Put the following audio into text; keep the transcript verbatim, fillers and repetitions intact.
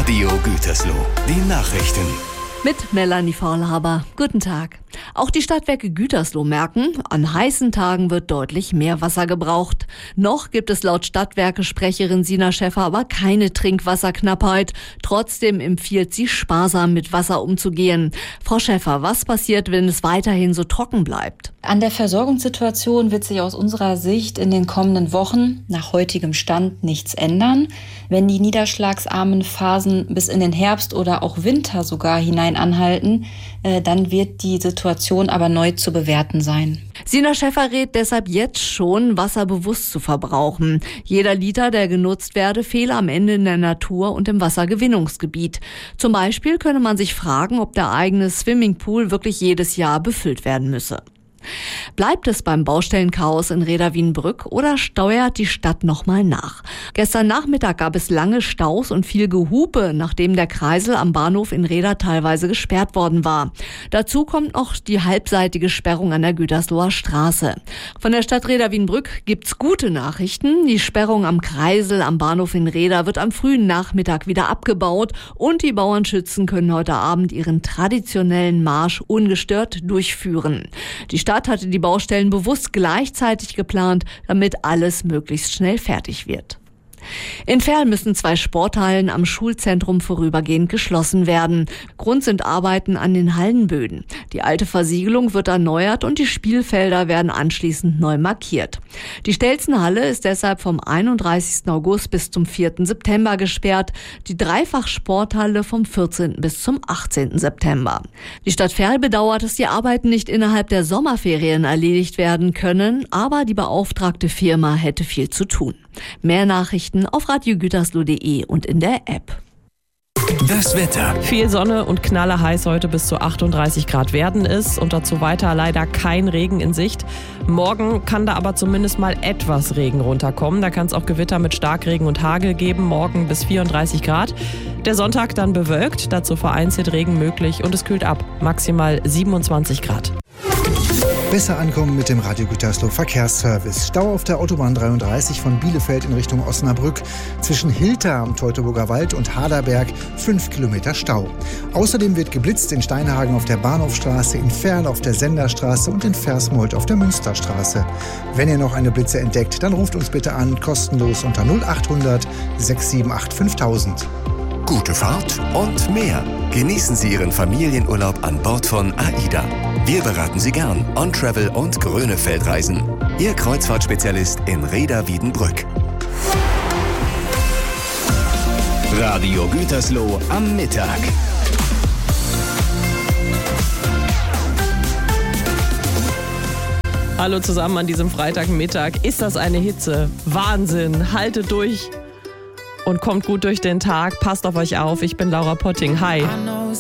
Radio Gütersloh, die Nachrichten. Mit Melanie Faulhaber. Guten Tag. Auch die Stadtwerke Gütersloh merken, an heißen Tagen wird deutlich mehr Wasser gebraucht. Noch gibt es laut Stadtwerke-Sprecherin Sina Schäffer aber keine Trinkwasserknappheit. Trotzdem empfiehlt sie, sparsam mit Wasser umzugehen. Frau Schäffer, was passiert, wenn es weiterhin so trocken bleibt? An der Versorgungssituation wird sich aus unserer Sicht in den kommenden Wochen nach heutigem Stand nichts ändern. Wenn die niederschlagsarmen Phasen bis in den Herbst oder auch Winter sogar hinein anhalten, äh, dann wird die Situation aber neu zu bewerten sein. Sina Schäffer rät deshalb jetzt schon, Wasser bewusst zu verbrauchen. Jeder Liter, der genutzt werde, fehle am Ende in der Natur und im Wassergewinnungsgebiet. Zum Beispiel könne man sich fragen, ob der eigene Swimmingpool wirklich jedes Jahr befüllt werden müsse. Bleibt es beim Baustellenchaos in Rheda-Wiedenbrück oder steuert die Stadt nochmal nach? Gestern Nachmittag gab es lange Staus und viel Gehupe, nachdem der Kreisel am Bahnhof in Rheda teilweise gesperrt worden war. Dazu kommt noch die halbseitige Sperrung an der Gütersloher Straße. Von der Stadt Rheda-Wiedenbrück gibt's gute Nachrichten. Die Sperrung am Kreisel am Bahnhof in Rheda wird am frühen Nachmittag wieder abgebaut und die Bauernschützen können heute Abend ihren traditionellen Marsch ungestört durchführen. Die Stadt hatte die Baustellen bewusst gleichzeitig geplant, damit alles möglichst schnell fertig wird. In Verl müssen zwei Sporthallen am Schulzentrum vorübergehend geschlossen werden. Grund sind Arbeiten an den Hallenböden. Die alte Versiegelung wird erneuert und die Spielfelder werden anschließend neu markiert. Die Stelzenhalle ist deshalb vom einunddreißigsten August bis zum vierten September gesperrt, die Dreifach-Sporthalle vom vierzehnten bis zum achtzehnten September. Die Stadt Verl bedauert, dass die Arbeiten nicht innerhalb der Sommerferien erledigt werden können, aber die beauftragte Firma hätte viel zu tun. Mehr Nachrichten auf radio gütersloh punkt de und in der App. Das Wetter. Viel Sonne und knallerheiß heute bis zu achtunddreißig Grad werden es und dazu weiter leider kein Regen in Sicht. Morgen kann da aber zumindest mal etwas Regen runterkommen. Da kann es auch Gewitter mit Starkregen und Hagel geben, morgen bis vierunddreißig Grad. Der Sonntag dann bewölkt, dazu vereinzelt Regen möglich und es kühlt ab, maximal siebenundzwanzig Grad. Besser ankommen mit dem Radio Gütersloh Verkehrsservice. Stau auf der Autobahn dreiunddreißig von Bielefeld in Richtung Osnabrück. Zwischen Hilter am Teutoburger Wald und Haderberg fünf Kilometer Stau. Außerdem wird geblitzt in Steinhagen auf der Bahnhofstraße, in Verl auf der Senderstraße und in Versmold auf der Münsterstraße. Wenn ihr noch eine Blitze entdeckt, dann ruft uns bitte an, kostenlos unter null achthundert sechs sieben acht fünftausend. Gute Fahrt und mehr. Genießen Sie Ihren Familienurlaub an Bord von AIDA. Wir beraten Sie gern on Travel und Grönefeldreisen. Ihr Kreuzfahrtspezialist in Rheda-Wiedenbrück. Radio Gütersloh am Mittag. Hallo zusammen an diesem Freitagmittag. Ist das eine Hitze? Wahnsinn. Haltet durch und kommt gut durch den Tag. Passt auf euch auf. Ich bin Laura Potting. Hi.